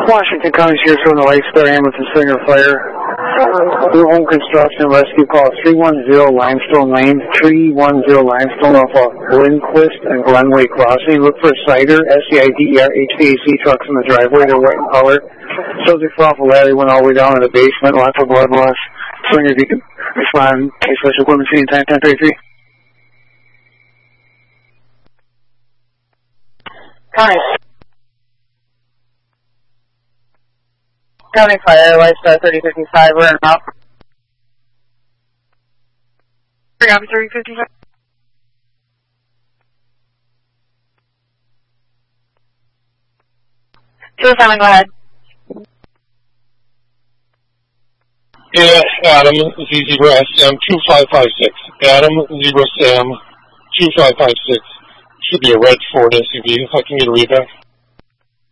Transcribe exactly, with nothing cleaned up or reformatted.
Washington County Sheriff's from the Lake Star Hamilton Singer Fire. New home construction rescue call three one zero Limestone Lane, three one zero Limestone off of Lindquist and Glenway Crossing. Look for Cider, S C I D E R, H V A C trucks in the driveway. They're white in color. Subject fell off a ladder, went all the way down to the basement. Lots of blood loss. Swingers, you can respond. Case special equipment, scene time ten thirty-three. County. County Fire, Lifestar thirty fifty-five, we're in out. Copy thirty fifty-five. Two Simon, go ahead. Yeah, Adam, Z zero S M two five five six. Adam, zero Sam, two five five six. Should be a red Ford S U V, if I can get a read back.